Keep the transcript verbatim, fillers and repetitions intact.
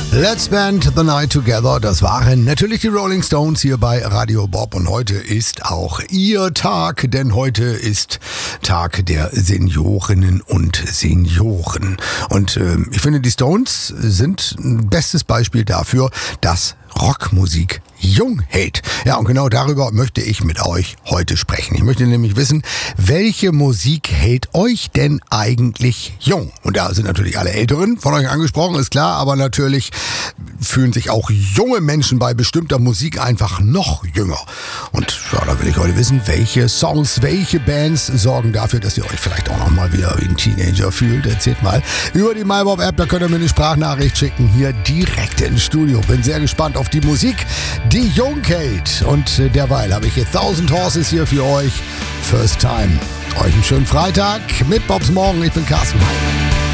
Let's spend the night together. Das waren natürlich die Rolling Stones hier bei Radio Bob. Und heute ist auch Ihr Tag, denn heute ist Tag der Seniorinnen und Senioren. Und äh, ich finde, die Stones sind ein bestes Beispiel dafür, dass Rockmusik jung hält. Ja, und genau darüber möchte ich mit euch heute sprechen. Ich möchte nämlich wissen, welche Musik hält euch denn eigentlich jung? Und da sind natürlich alle Älteren von euch angesprochen, ist klar, aber natürlich fühlen sich auch junge Menschen bei bestimmter Musik einfach noch jünger. Und ja, da will ich heute wissen, welche Songs, welche Bands sorgen dafür, dass ihr euch vielleicht auch noch mal wieder wie ein Teenager fühlt. Erzählt mal über die MyBob-App, da könnt ihr mir eine Sprachnachricht schicken, hier direkt ins Studio. Bin sehr gespannt auf die Musik, die jung hält. Und äh, derweil habe ich jetzt Thousand Horses hier für euch. First Time. Euch einen schönen Freitag mit Bobs Morgen. Ich bin Carsten Heim.